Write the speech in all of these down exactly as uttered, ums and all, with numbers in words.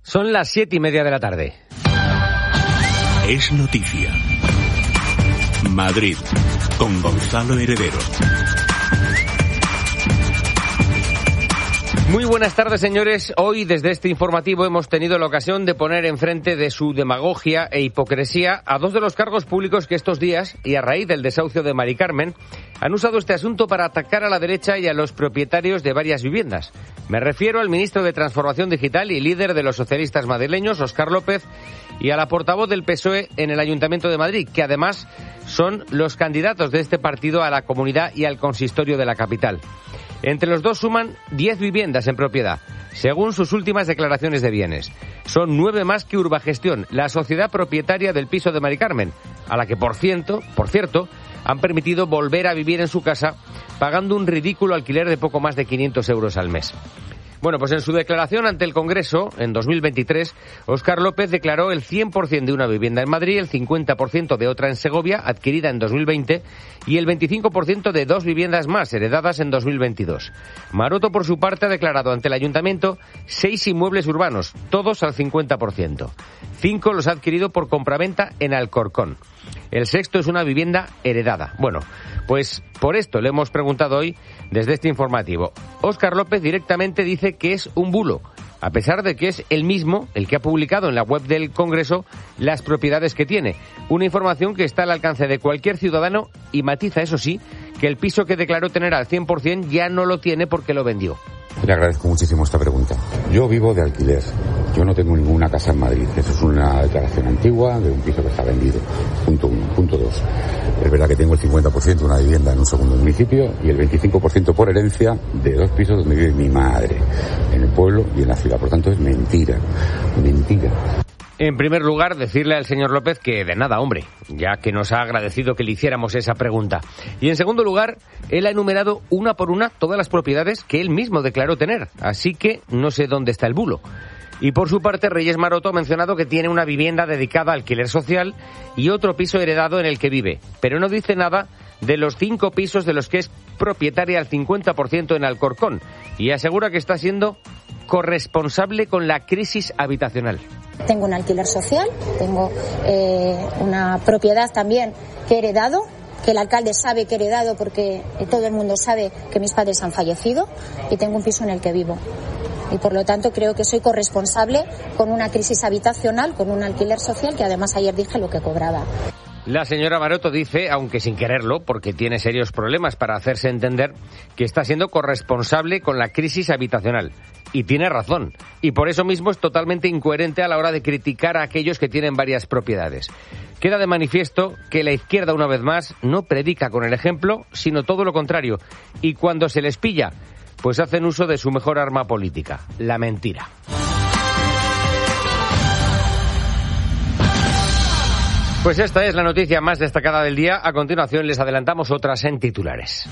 Son las siete y media de la tarde. Es noticia. Madrid, con Gonzalo Heredero. Muy buenas tardes, señores. Hoy, desde este informativo, hemos tenido la ocasión de poner enfrente de su demagogia e hipocresía a dos de los cargos públicos que estos días, y a raíz del desahucio de Mari Carmen, han usado este asunto para atacar a la derecha y a los propietarios de varias viviendas. Me refiero al ministro de Transformación Digital y líder de los socialistas madrileños, Óscar López, y a la portavoz del P S O E en el Ayuntamiento de Madrid, que además son los candidatos de este partido a la Comunidad y al Consistorio de la capital. Entre los dos suman diez viviendas en propiedad, según sus últimas declaraciones de bienes. Son nueve más que Urbagestión, la sociedad propietaria del piso de Mari Carmen, a la que, por cierto, por cierto, han permitido volver a vivir en su casa pagando un ridículo alquiler de poco más de quinientos euros al mes. Bueno, pues en su declaración ante el Congreso, en dos mil veintitrés, Óscar López declaró el cien por ciento de una vivienda en Madrid, el cincuenta por ciento de otra en Segovia, adquirida en dos mil veinte, y el veinticinco por ciento de dos viviendas más, heredadas en dos mil veintidós. Maroto, por su parte, ha declarado ante el Ayuntamiento seis inmuebles urbanos, todos al cincuenta por ciento. Cinco los ha adquirido por compraventa en Alcorcón. El sexto es una vivienda heredada. Bueno, pues por esto le hemos preguntado hoy desde este informativo. Óscar López directamente dice que es un bulo, a pesar de que es él mismo el que ha publicado en la web del Congreso las propiedades que tiene. Una información que está al alcance de cualquier ciudadano y matiza, eso sí, que el piso que declaró tener al cien por ciento ya no lo tiene porque lo vendió. Le agradezco muchísimo esta pregunta. Yo vivo de alquiler. Yo no tengo ninguna casa en Madrid. Eso es una declaración antigua de un piso que está vendido. Punto uno. Punto dos. Es verdad que tengo el cincuenta por ciento de una vivienda en un segundo municipio y el veinticinco por ciento por herencia de dos pisos donde vive mi madre, en el pueblo y en la ciudad. Por tanto, es mentira. Mentira. En primer lugar, decirle al señor López que de nada, hombre, ya que nos ha agradecido que le hiciéramos esa pregunta. Y en segundo lugar, él ha enumerado una por una todas las propiedades que él mismo declaró tener, así que no sé dónde está el bulo. Y por su parte, Reyes Maroto ha mencionado que tiene una vivienda dedicada a alquiler social y otro piso heredado en el que vive, pero no dice nada de los cinco pisos de los que es propietaria al cincuenta por ciento en Alcorcón, y asegura que está siendo corresponsable con la crisis habitacional. Tengo un alquiler social, tengo eh, una propiedad también que he heredado, que el alcalde sabe que he heredado porque todo el mundo sabe que mis padres han fallecido, y tengo un piso en el que vivo. Y por lo tanto creo que soy corresponsable con una crisis habitacional, con un alquiler social que además ayer dije lo que cobraba. La señora Maroto dice, aunque sin quererlo, porque tiene serios problemas para hacerse entender, que está siendo corresponsable con la crisis habitacional. Y tiene razón. Y por eso mismo es totalmente incoherente a la hora de criticar a aquellos que tienen varias propiedades. Queda de manifiesto que la izquierda, una vez más, no predica con el ejemplo, sino todo lo contrario. Y cuando se les pilla, pues hacen uso de su mejor arma política, la mentira. Pues esta es la noticia más destacada del día. A continuación les adelantamos otras en titulares.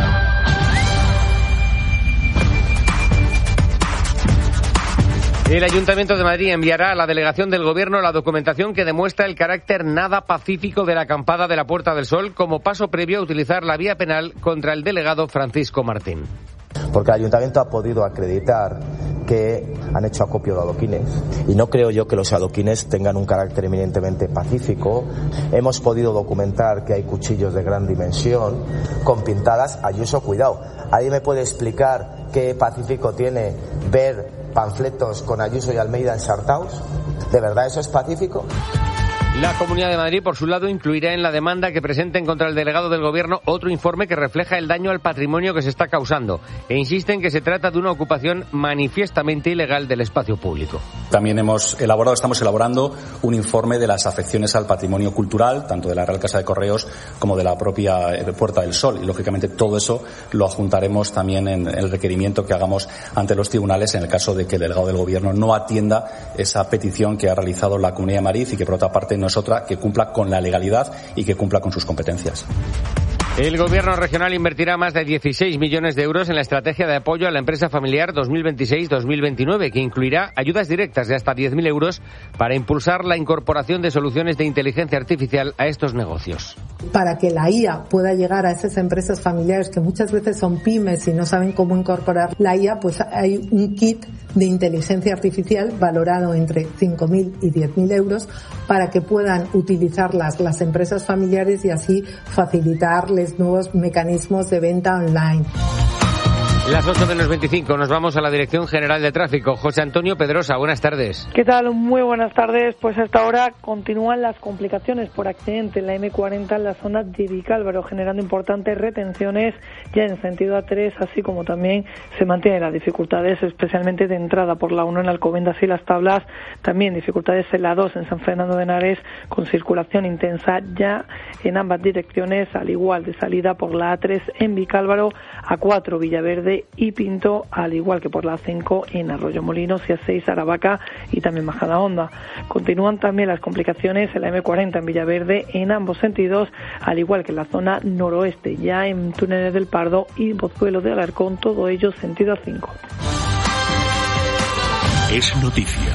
El Ayuntamiento de Madrid enviará a la delegación del Gobierno la documentación que demuestra el carácter nada pacífico de la acampada de la Puerta del Sol como paso previo a utilizar la vía penal contra el delegado Francisco Martín. Porque el Ayuntamiento ha podido acreditar que han hecho acopio de adoquines y no creo yo que los adoquines tengan un carácter eminentemente pacífico. Hemos podido documentar que hay cuchillos de gran dimensión con pintadas. Ayuso, cuidado, ¿alguien me puede explicar qué pacífico tiene ver panfletos con Ayuso y Almeida ensartados? ¿De verdad eso es pacífico? La Comunidad de Madrid, por su lado, incluirá en la demanda que presenten contra el delegado del Gobierno otro informe que refleja el daño al patrimonio que se está causando e insiste en que se trata de una ocupación manifiestamente ilegal del espacio público. También hemos elaborado, estamos elaborando un informe de las afecciones al patrimonio cultural, tanto de la Real Casa de Correos como de la propia Puerta del Sol. Y, lógicamente, todo eso lo adjuntaremos también en el requerimiento que hagamos ante los tribunales en el caso de que el delegado del Gobierno no atienda esa petición que ha realizado la Comunidad de Madrid y que, por otra parte, no es otra que cumpla con la legalidad y que cumpla con sus competencias. El Gobierno regional invertirá más de dieciséis millones de euros en la estrategia de apoyo a la empresa familiar dos mil veintiséis dos mil veintinueve, que incluirá ayudas directas de hasta diez mil euros para impulsar la incorporación de soluciones de inteligencia artificial a estos negocios. Para que la I A pueda llegar a esas empresas familiares que muchas veces son pymes y no saben cómo incorporar la I A, pues hay un kit de inteligencia artificial valorado entre cinco mil y diez mil euros para que puedan utilizarlas las empresas familiares y así facilitarles nuevos mecanismos de venta online. Las ocho menos veinticinco, nos vamos a la Dirección General de Tráfico. José Antonio Pedrosa, buenas tardes. ¿Qué tal? Muy buenas tardes. Pues hasta ahora continúan las complicaciones por accidente en la eme cuarenta en la zona de Vicálvaro, generando importantes retenciones ya en sentido A tres, así como también se mantienen las dificultades, especialmente de entrada por la uno en Alcobendas y Las Tablas, también dificultades en la dos en San Fernando de Henares, con circulación intensa ya en ambas direcciones, al igual de salida por la A tres en Vicálvaro, A cuatro Villaverde y Pinto, al igual que por la cinco en Arroyomolinos y A seis Aravaca y también Majadahonda. Continúan también las complicaciones en la eme cuarenta en Villaverde en ambos sentidos, al igual que en la zona noroeste, ya en Túneles del Pardo y Pozuelo de Alarcón, todo ello sentido A cinco. Es noticia.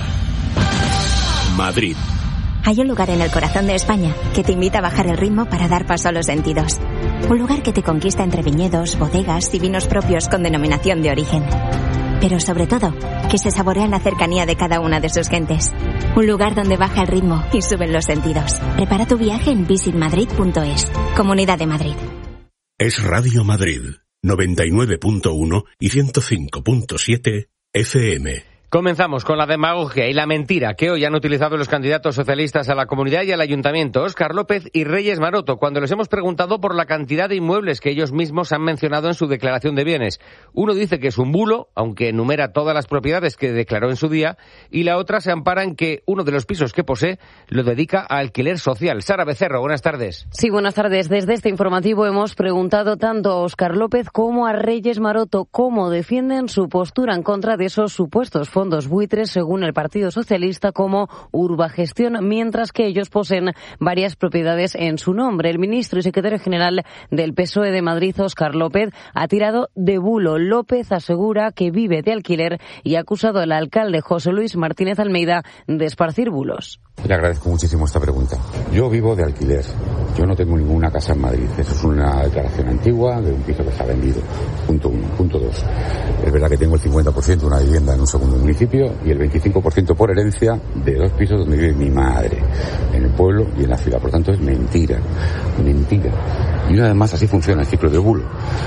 Madrid. Hay un lugar en el corazón de España que te invita a bajar el ritmo para dar paso a los sentidos. Un lugar que te conquista entre viñedos, bodegas y vinos propios con denominación de origen. Pero sobre todo, que se saborea en la cercanía de cada una de sus gentes. Un lugar donde baja el ritmo y suben los sentidos. Prepara tu viaje en visit madrid punto es. Comunidad de Madrid. Es Radio Madrid, noventa y nueve punto uno y ciento cinco punto siete F M. Comenzamos con la demagogia y la mentira que hoy han utilizado los candidatos socialistas a la comunidad y al ayuntamiento, Óscar López y Reyes Maroto, cuando les hemos preguntado por la cantidad de inmuebles que ellos mismos han mencionado en su declaración de bienes. Uno dice que es un bulo, aunque enumera todas las propiedades que declaró en su día, y la otra se ampara en que uno de los pisos que posee lo dedica a alquiler social. Sara Becerro, buenas tardes. Sí, buenas tardes. Desde este informativo hemos preguntado tanto a Óscar López como a Reyes Maroto cómo defienden su postura en contra de esos supuestos fondos fondos buitres, según el Partido Socialista, como Urbagestión, mientras que ellos poseen varias propiedades en su nombre. El ministro y secretario general del P S O E de Madrid, Óscar López, ha tirado de bulo. López asegura que vive de alquiler y ha acusado al alcalde José Luis Martínez Almeida de esparcir bulos. Le agradezco muchísimo esta pregunta. Yo vivo de alquiler. Yo no tengo ninguna casa en Madrid. Eso es una declaración antigua de un piso que está vendido. Punto uno. Punto dos. Es verdad que tengo el cincuenta por ciento de una vivienda en un segundo municipio y el veinticinco por ciento por herencia de dos pisos donde vive mi madre, en el pueblo y en la ciudad. Por tanto, es mentira. Mentira. Y una vez más, así funciona el ciclo del bulo.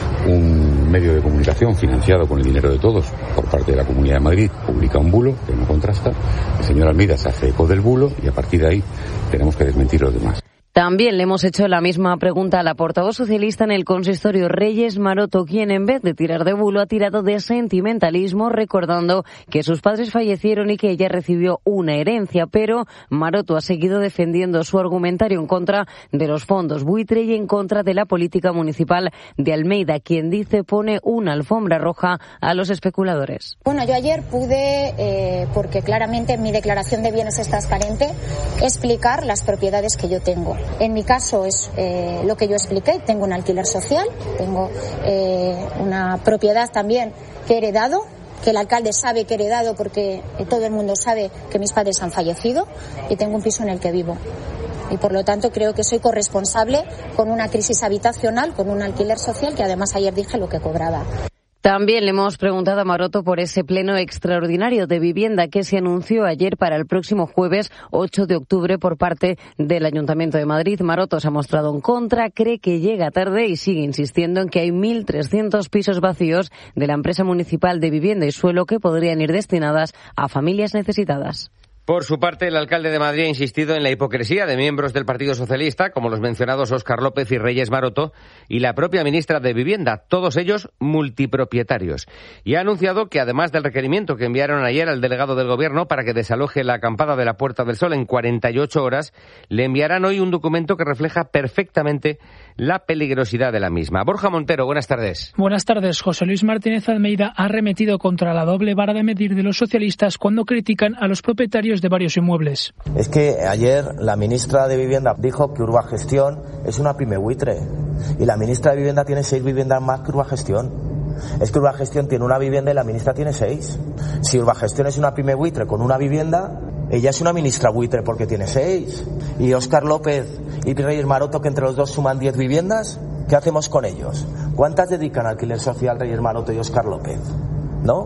Un medio de comunicación financiado con el dinero de todos por parte de la Comunidad de Madrid publica un bulo que no contrasta. El señor Almeida se hace eco del bulo y a partir de ahí tenemos que desmentir los demás. También le hemos hecho la misma pregunta a la portavoz socialista en el consistorio, Reyes Maroto, quien en vez de tirar de bulo ha tirado de sentimentalismo, recordando que sus padres fallecieron y que ella recibió una herencia. Pero Maroto ha seguido defendiendo su argumentario en contra de los fondos buitre y en contra de la política municipal de Almeida, quien dice pone una alfombra roja a los especuladores. Bueno, yo ayer pude, eh, porque claramente en mi declaración de bienes es transparente, explicar las propiedades que yo tengo. En mi caso es eh, lo que yo expliqué, tengo un alquiler social, tengo eh, una propiedad también que he heredado, que el alcalde sabe que he heredado porque todo el mundo sabe que mis padres han fallecido, y tengo un piso en el que vivo. Y por lo tanto creo que soy corresponsable con una crisis habitacional, con un alquiler social, que además ayer dije lo que cobraba. También le hemos preguntado a Maroto por ese pleno extraordinario de vivienda que se anunció ayer para el próximo jueves ocho de octubre por parte del Ayuntamiento de Madrid. Maroto se ha mostrado en contra, cree que llega tarde y sigue insistiendo en que hay mil trescientos pisos vacíos de la empresa municipal de vivienda y suelo que podrían ir destinadas a familias necesitadas. Por su parte, el alcalde de Madrid ha insistido en la hipocresía de miembros del Partido Socialista, como los mencionados Óscar López y Reyes Maroto, y la propia ministra de Vivienda, todos ellos multipropietarios. Y ha anunciado que, además del requerimiento que enviaron ayer al delegado del Gobierno para que desaloje la acampada de la Puerta del Sol en cuarenta y ocho horas, le enviarán hoy un documento que refleja perfectamente la peligrosidad de la misma. Borja Montero, buenas tardes. Buenas tardes. José Luis Martínez Almeida ha arremetido contra la doble vara de medir de los socialistas cuando critican a los propietarios de varios inmuebles. Es que ayer la ministra de Vivienda dijo que Urbagestión es una pyme buitre y la ministra de Vivienda tiene seis viviendas más que Urbagestión. Es que Urbagestión tiene una vivienda y la ministra tiene seis. Si Urbagestión es una pyme buitre con una vivienda, ella es una ministra buitre porque tiene seis. Y Óscar López y Reyes Maroto, que entre los dos suman diez viviendas, ¿qué hacemos con ellos? ¿Cuántas dedican al alquiler social Reyes Maroto y Óscar López? ¿No?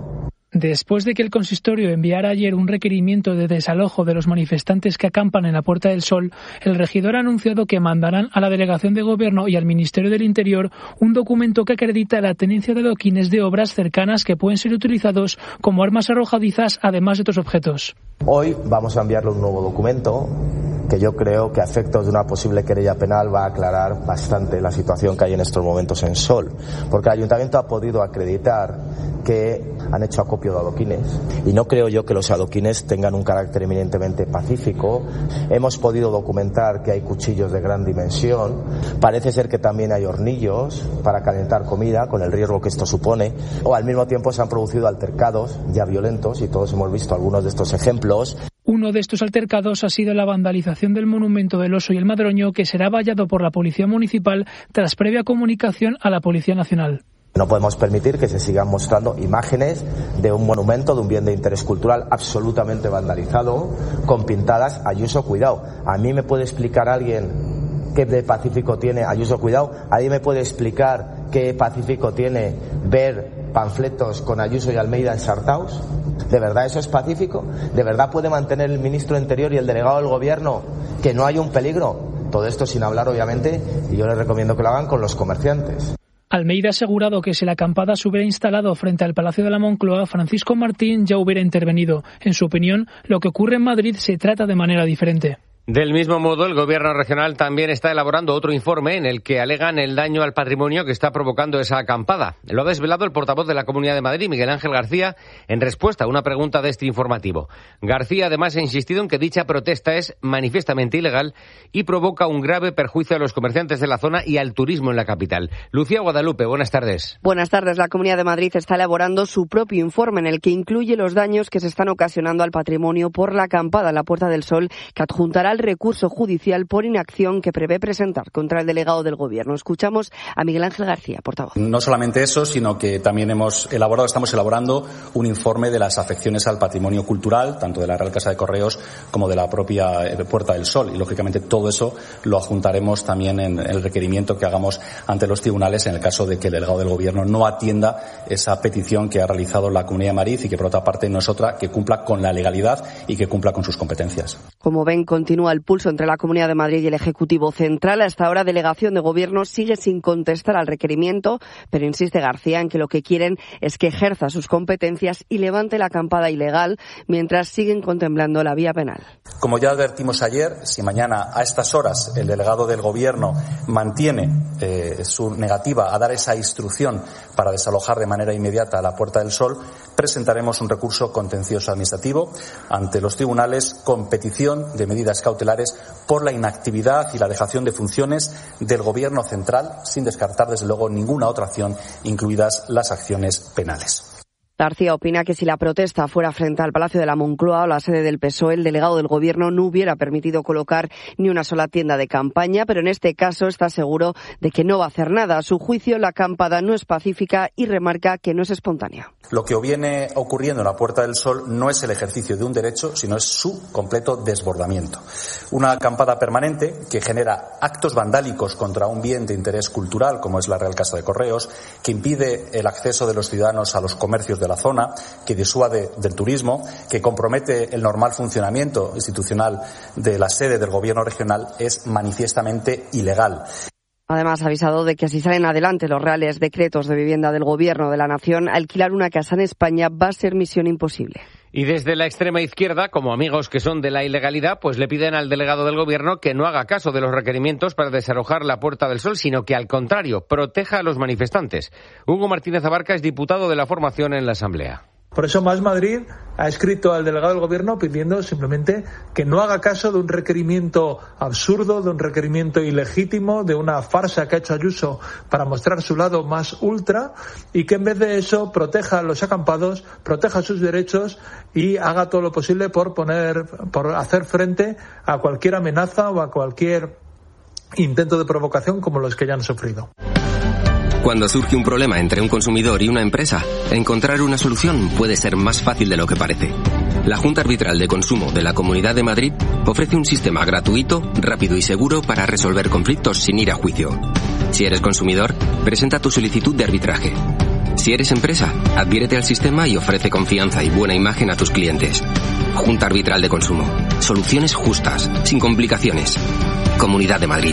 Después de que el consistorio enviara ayer un requerimiento de desalojo de los manifestantes que acampan en la Puerta del Sol, el regidor ha anunciado que mandarán a la Delegación de Gobierno y al Ministerio del Interior un documento que acredita la tenencia de adoquines de obras cercanas que pueden ser utilizados como armas arrojadizas, además de otros objetos. Hoy vamos a enviarle un nuevo documento que yo creo que a efectos de una posible querella penal va a aclarar bastante la situación que hay en estos momentos en Sol, porque el Ayuntamiento ha podido acreditar que han hecho acopio de adoquines y no creo yo que los adoquines tengan un carácter eminentemente pacífico. Hemos podido documentar que hay cuchillos de gran dimensión, parece ser que también hay hornillos para calentar comida, con el riesgo que esto supone, o al mismo tiempo se han producido altercados ya violentos y todos hemos visto algunos de estos ejemplos. Uno de estos altercados ha sido la vandalización del monumento del Oso y el Madroño, que será vallado por la Policía Municipal tras previa comunicación a la Policía Nacional. No podemos permitir que se sigan mostrando imágenes de un monumento, de un bien de interés cultural absolutamente vandalizado, con pintadas Ayuso Cuidado. A mí me puede explicar alguien qué de pacífico tiene Ayuso Cuidado. ¿Alguien me puede explicar qué pacífico tiene ver panfletos con Ayuso y Almeida ensartados? ¿De verdad eso es pacífico? ¿De verdad puede mantener el ministro de Interior y el delegado del Gobierno que no hay un peligro? Todo esto sin hablar, obviamente, y yo les recomiendo que lo hagan con los comerciantes. Almeida ha asegurado que si la acampada se hubiera instalado frente al Palacio de la Moncloa, Francisco Martín ya hubiera intervenido. En su opinión, lo que ocurre en Madrid se trata de manera diferente. Del mismo modo, el Gobierno regional también está elaborando otro informe en el que alegan el daño al patrimonio que está provocando esa acampada. Lo ha desvelado el portavoz de la Comunidad de Madrid, Miguel Ángel García, en respuesta a una pregunta de este informativo. García además ha insistido en que dicha protesta es manifiestamente ilegal y provoca un grave perjuicio a los comerciantes de la zona y al turismo en la capital. Lucía Guadalupe, buenas tardes. Buenas tardes. La Comunidad de Madrid está elaborando su propio informe en el que incluye los daños que se están ocasionando al patrimonio por la acampada en la Puerta del Sol, que adjuntará el recurso judicial por inacción que prevé presentar contra el delegado del Gobierno. Escuchamos a Miguel Ángel García, portavoz. No solamente eso, sino que también hemos elaborado, estamos elaborando un informe de las afecciones al patrimonio cultural, tanto de la Real Casa de Correos como de la propia Puerta del Sol. Y, lógicamente, todo eso lo adjuntaremos también en el requerimiento que hagamos ante los tribunales en el caso de que el delegado del Gobierno no atienda esa petición que ha realizado la Comunidad de Madrid y que, por otra parte, no es otra que cumpla con la legalidad y que cumpla con sus competencias. Como ven, continúa el pulso entre la Comunidad de Madrid y el Ejecutivo Central. Hasta ahora, Delegación de Gobierno sigue sin contestar al requerimiento, pero insiste García en que lo que quieren es que ejerza sus competencias y levante la acampada ilegal, mientras siguen contemplando la vía penal. Como ya advertimos ayer, si mañana a estas horas el delegado del Gobierno mantiene eh, su negativa a dar esa instrucción para desalojar de manera inmediata la Puerta del Sol, presentaremos un recurso contencioso administrativo ante los tribunales con petición de medidas cautelares por la inactividad y la dejación de funciones del Gobierno central, sin descartar desde luego ninguna otra acción, incluidas las acciones penales. García opina que si la protesta fuera frente al Palacio de la Moncloa o la sede del P S O E, el delegado del Gobierno no hubiera permitido colocar ni una sola tienda de campaña, pero en este caso está seguro de que no va a hacer nada. A su juicio, la acampada no es pacífica y remarca que no es espontánea. Lo que viene ocurriendo en la Puerta del Sol no es el ejercicio de un derecho, sino es su completo desbordamiento. Una acampada permanente que genera actos vandálicos contra un bien de interés cultural, como es la Real Casa de Correos, que impide el acceso de los ciudadanos a los comercios de la zona, que disuade del turismo, que compromete el normal funcionamiento institucional de la sede del Gobierno regional, es manifiestamente ilegal. Además, ha avisado de que si salen adelante los reales decretos de vivienda del Gobierno de la Nación, alquilar una casa en España va a ser misión imposible. Y desde la extrema izquierda, como amigos que son de la ilegalidad, pues le piden al delegado del Gobierno que no haga caso de los requerimientos para desalojar la Puerta del Sol, sino que, al contrario, proteja a los manifestantes. Hugo Martínez Abarca es diputado de la formación en la Asamblea. Por eso Más Madrid ha escrito al delegado del Gobierno pidiendo simplemente que no haga caso de un requerimiento absurdo, de un requerimiento ilegítimo, de una farsa que ha hecho Ayuso para mostrar su lado más ultra, y que en vez de eso proteja a los acampados, proteja sus derechos y haga todo lo posible por poner, por hacer frente a cualquier amenaza o a cualquier intento de provocación como los que ya han sufrido. Cuando surge un problema entre un consumidor y una empresa, encontrar una solución puede ser más fácil de lo que parece. La Junta Arbitral de Consumo de la Comunidad de Madrid ofrece un sistema gratuito, rápido y seguro para resolver conflictos sin ir a juicio. Si eres consumidor, presenta tu solicitud de arbitraje. Si eres empresa, adhiérete al sistema y ofrece confianza y buena imagen a tus clientes. Junta Arbitral de Consumo. Soluciones justas, sin complicaciones. Comunidad de Madrid.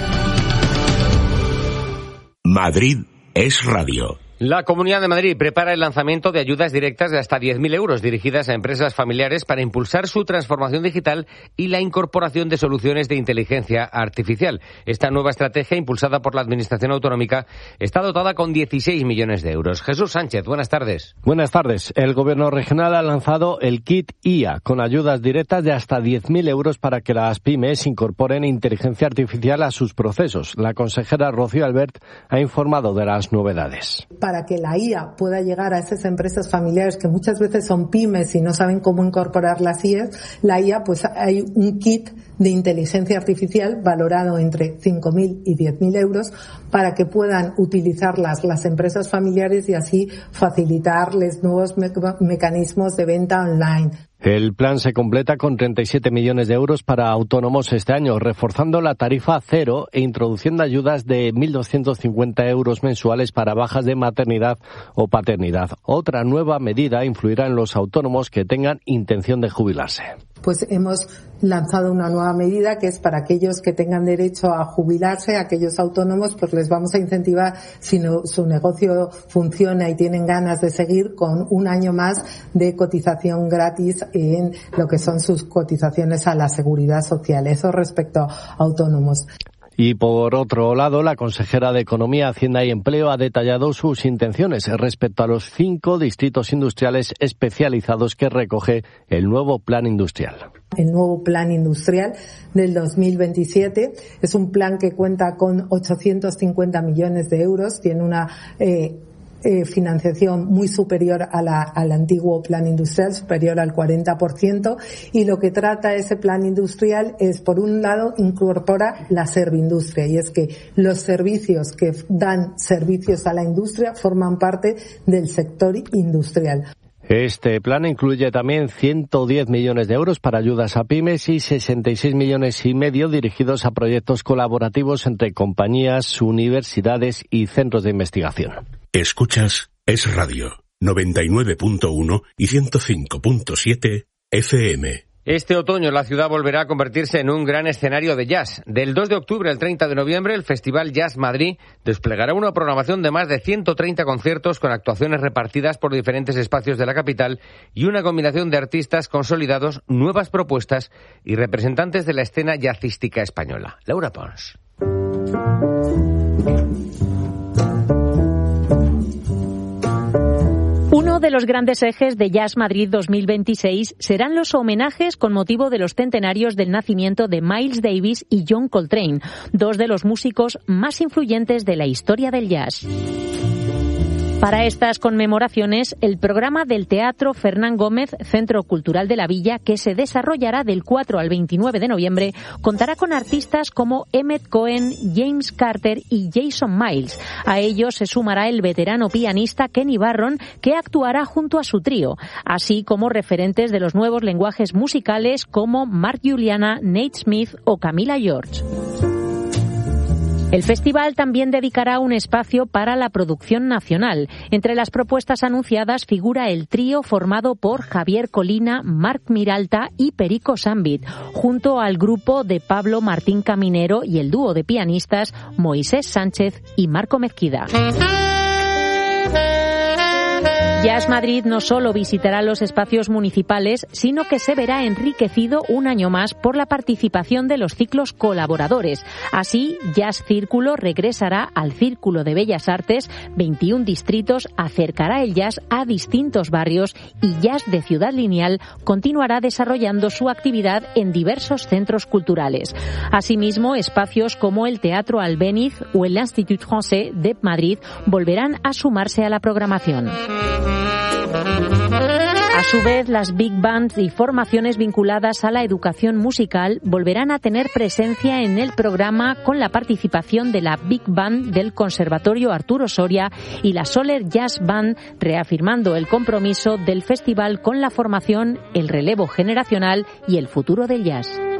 Madrid es radio. La Comunidad de Madrid prepara el lanzamiento de ayudas directas de hasta diez mil euros dirigidas a empresas familiares para impulsar su transformación digital y la incorporación de soluciones de inteligencia artificial. Esta nueva estrategia, impulsada por la Administración Autonómica, está dotada con dieciséis millones de euros. Jesús Sánchez, buenas tardes. Buenas tardes. El Gobierno regional ha lanzado el Kit I A, con ayudas directas de hasta diez mil euros para que las pymes incorporen inteligencia artificial a sus procesos. La consejera Rocío Albert ha informado de las novedades. Para que la I A pueda llegar a esas empresas familiares que muchas veces son pymes y no saben cómo incorporar las I As, la I A, pues hay un kit de inteligencia artificial valorado entre cinco mil y diez mil euros para que puedan utilizarlas las empresas familiares y así facilitarles nuevos me- mecanismos de venta online. El plan se completa con treinta y siete millones de euros para autónomos este año, reforzando la tarifa cero e introduciendo ayudas de mil doscientos cincuenta euros mensuales para bajas de maternidad o paternidad. Otra nueva medida influirá en los autónomos que tengan intención de jubilarse. Pues hemos lanzado una nueva medida que es para aquellos que tengan derecho a jubilarse, aquellos autónomos, pues les vamos a incentivar, si no, su negocio funciona y tienen ganas de seguir, con un año más de cotización gratis en lo que son sus cotizaciones a la Seguridad Social. Eso respecto a autónomos. Y por otro lado, la consejera de Economía, Hacienda y Empleo ha detallado sus intenciones respecto a los cinco distritos industriales especializados que recoge el nuevo plan industrial. El nuevo plan industrial del dos mil veintisiete es un plan que cuenta con ochocientos cincuenta millones de euros, tiene una eh, Eh, financiación muy superior a la, al antiguo plan industrial, superior al cuarenta por ciento, y lo que trata ese plan industrial es, por un lado, incorpora la servindustria, y es que los servicios que dan servicios a la industria forman parte del sector industrial. Este plan incluye también ciento diez millones de euros para ayudas a pymes y sesenta y seis millones y medio dirigidos a proyectos colaborativos entre compañías, universidades y centros de investigación. Escuchas Es Radio, noventa y nueve punto uno y ciento cinco punto siete F M. Este otoño la ciudad volverá a convertirse en un gran escenario de jazz. Del dos de octubre al treinta de noviembre, el Festival Jazz Madrid desplegará una programación de más de ciento treinta conciertos con actuaciones repartidas por diferentes espacios de la capital y una combinación de artistas consolidados, nuevas propuestas y representantes de la escena jazzística española. Laura Pons. Uno de los grandes ejes de Jazz Madrid dos mil veintiséis serán los homenajes con motivo de los centenarios del nacimiento de Miles Davis y John Coltrane, dos de los músicos más influyentes de la historia del jazz. Para estas conmemoraciones, el programa del Teatro Fernán Gómez, Centro Cultural de la Villa, que se desarrollará del cuatro al veintinueve de noviembre, contará con artistas como Emmett Cohen, James Carter y Jason Miles. A ellos se sumará el veterano pianista Kenny Barron, que actuará junto a su trío, así como referentes de los nuevos lenguajes musicales como Mark Juliana, Nate Smith o Camila George. El festival también dedicará un espacio para la producción nacional. Entre las propuestas anunciadas figura el trío formado por Javier Colina, Marc Miralta y Perico Sambit, junto al grupo de Pablo Martín Caminero y el dúo de pianistas Moisés Sánchez y Marco Mezquida. Jazz Madrid no solo visitará los espacios municipales, sino que se verá enriquecido un año más por la participación de los ciclos colaboradores. Así, Jazz Círculo regresará al Círculo de Bellas Artes, veintiún distritos acercará el jazz a distintos barrios y Jazz de Ciudad Lineal continuará desarrollando su actividad en diversos centros culturales. Asimismo, espacios como el Teatro Albéniz o el Institut Français de Madrid volverán a sumarse a la programación. A su vez, las big bands y formaciones vinculadas a la educación musical volverán a tener presencia en el programa con la participación de la Big Band del Conservatorio Arturo Soria y la Soler Jazz Band, reafirmando el compromiso del festival con la formación, el relevo generacional y el futuro del jazz.